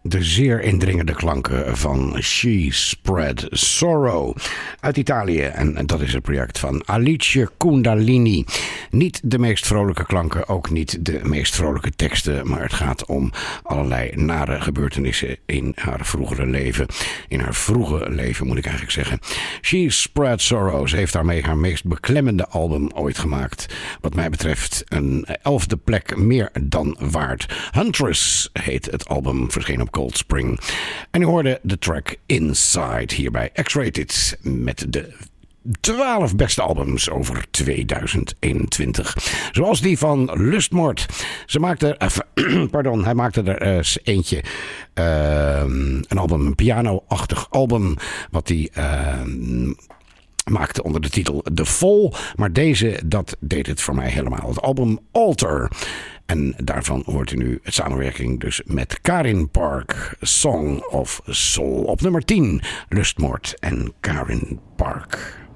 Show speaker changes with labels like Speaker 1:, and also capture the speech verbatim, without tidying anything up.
Speaker 1: de zeer indringende klanken van She Spread Sorrow uit Italië. En dat is het project van Alice Kundalini. Niet de meest vrolijke klanken, ook niet de meest vrolijke teksten, maar het gaat om allerlei nare gebeurtenissen in haar vroegere leven. In haar vroege leven moet ik eigenlijk zeggen. She Spread Sorrow. Ze heeft daarmee haar meest beklemmende album ooit gemaakt. Wat mij betreft een elfde plek meer dan waard. Huntress heet het album, verscheen op Cold Spring. En u hoorde de track Inside hier bij X-Rated met de twaalf beste albums over tweeduizend eenentwintig. Zoals die van Lustmoord. Ze maakte, uh, pardon, hij maakte er uh, eentje. Uh, een album, een piano-achtig album. Wat hij Uh, maakte onder de titel The Fall. Maar deze, dat deed het voor mij helemaal. Het album Alter. En daarvan hoort u nu het samenwerking dus met Karin Park. Song of Soul. Op nummer tien. Lustmoord en Karin Park.